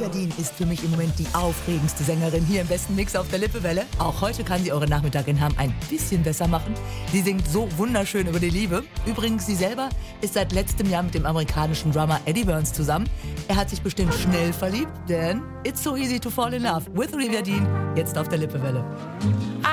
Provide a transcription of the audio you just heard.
Verdin ist für mich im Moment die aufregendste Sängerin hier im besten Mix auf der Lippewelle. Auch heute kann sie eure Nachmittage in Hamm ein bisschen besser machen. Sie singt so wunderschön über die Liebe. Übrigens, sie selber ist seit letztem Jahr mit dem amerikanischen Drummer Eddie Burns zusammen. Er hat sich bestimmt schnell verliebt, denn It's so easy to fall in love with Olivia Dean, jetzt auf der Lippewelle.